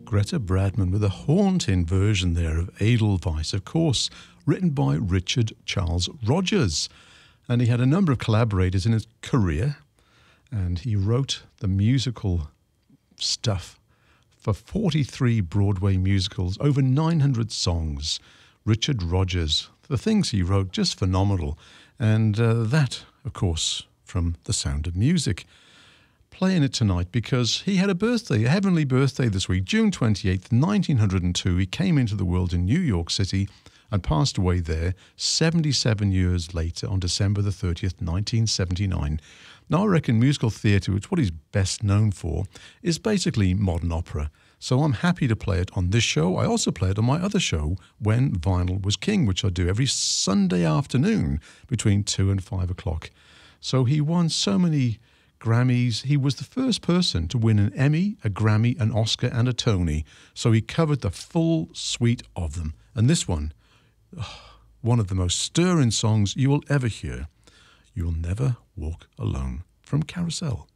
Greta Bradman with a haunting version there of Edelweiss, of course, written by Richard Charles Rogers. And he had a number of collaborators in his career, and he wrote the musical stuff for 43 Broadway musicals, over 900 songs. Richard Rogers, the things he wrote, just phenomenal. And that, of course, from The Sound of Music. Playing it tonight because he had a birthday, a heavenly birthday this week, June 28th, 1902. He came into the world in New York City and passed away there 77 years later on December the 30th, 1979. Now, I reckon musical theatre, which what he's best known for, is basically modern opera. So I'm happy to play it on this show. I also play it on my other show, When Vinyl Was King, which I do every Sunday afternoon between 2 and 5 o'clock. So he won so many Grammys. He was the first person to win an Emmy, a Grammy, an Oscar, and a Tony. So he covered the full suite of them. And this one, one of the most stirring songs you will ever hear. You'll Never Walk Alone, from Carousel.